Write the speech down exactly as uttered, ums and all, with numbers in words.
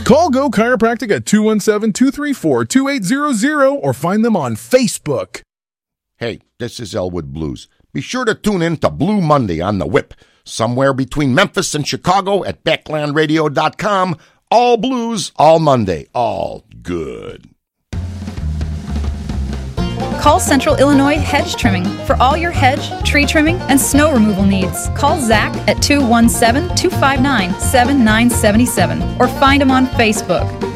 Call Go Chiropractic at two one seven, two three four, two eight zero zero or find them on Facebook. Hey, this is Elwood Blues. Be sure to tune in to Blue Monday on the Whip, somewhere between Memphis and Chicago at Backland Radio dot com. All blues, all Monday, all good. Call Central Illinois Hedge Trimming for all your hedge, tree trimming, and snow removal needs. Call Zach at two one seven, two five nine, seven nine seven seven or find him on Facebook.